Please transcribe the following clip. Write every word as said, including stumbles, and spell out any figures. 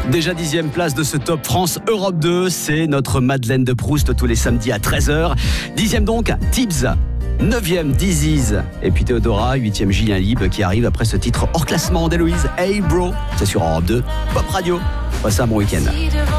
Déjà dixième place de ce Top France Europe deux, c'est notre Madeleine de Proust tous les samedis à treize heures. Dixième donc, Tibbs. Neuvième, Disease. Et puis Théodora, huitième, Julien Libre qui arrive après ce titre hors classement d'Héloïse. Hey bro, c'est sur Europe deux, Pop Radio. Passez un bon week-end.